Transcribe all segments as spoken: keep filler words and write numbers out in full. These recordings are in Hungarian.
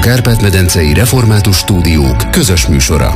Kárpát-medencei Református Stúdiók közös műsora.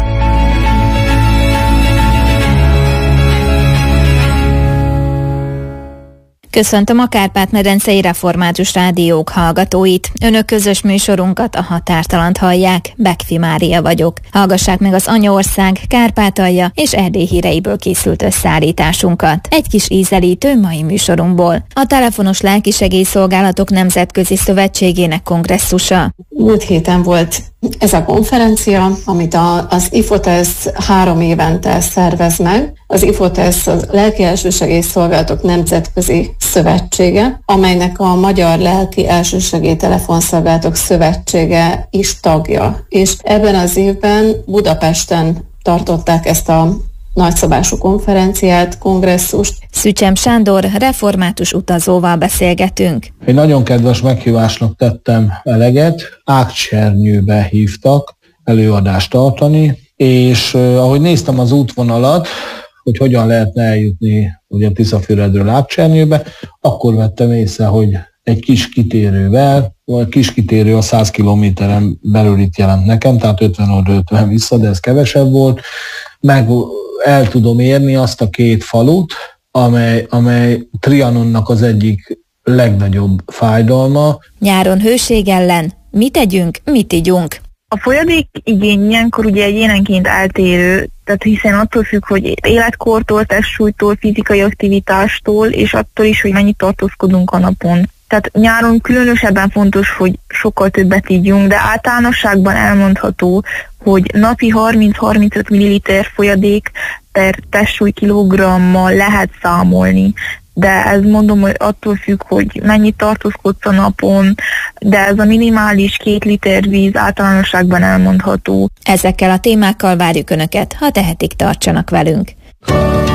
Köszöntöm a Kárpát-medencei Református Rádiók hallgatóit. Önök közös műsorunkat, a Határtalant hallják. Bekfi Mária vagyok. Hallgassák meg az Anyaország, Kárpátalja és Erdély híreiből készült összeállításunkat. Egy kis ízelítő mai műsorunkból. A Telefonos Lelkisegélyszolgálatok Nemzetközi Szövetségének kongresszusa. Múlt héten volt ez a konferencia, amit a, az IFOTESZ három évente szervez meg. Az IFOTESZ a Lelki Elsősegélyszolgálatok Nemzetközi Szövetsége, amelynek a Magyar Lelki Elsősegély Telefonszolgálatok Szövetsége is tagja. És ebben az évben Budapesten tartották ezt a nagyszabású konferenciát, kongresszust. Szücsem Sándor református utazóval beszélgetünk. Egy nagyon kedves meghívásnak tettem eleget, Ágcsernyőbe hívtak előadást tartani, és uh, ahogy néztem az útvonalat, hogy hogyan lehetne eljutni ugye Tiszafüredről Ágcsernyőbe, akkor vettem észre, hogy egy kis kitérővel, vagy kis kitérő a száz kilométeren belül itt jelent nekem, tehát ötven oda ötven vissza, de ez kevesebb volt, meg el tudom érni azt a két falut, amely, amely Trianonnak az egyik legnagyobb fájdalma. Nyáron hőség ellen mit tegyünk, mit igyunk? A folyadék igény ilyenkor ugye egyénenként eltérő, tehát hiszen attól függ, hogy életkortól, testsúlytól, fizikai aktivitástól, és attól is, hogy mennyit tartózkodunk a napon. Tehát nyáron különösebben fontos, hogy sokkal többet ígyunk, de általánosságban elmondható, hogy napi harminc-harmincöt milliliter folyadék per testsúly kilogrammal lehet számolni. De ez mondom, hogy attól függ, hogy mennyit tartózkodsz a napon, de ez a minimális két liter víz általánosságban elmondható. Ezekkel a témákkal várjuk Önöket, ha tehetik, tartsanak velünk.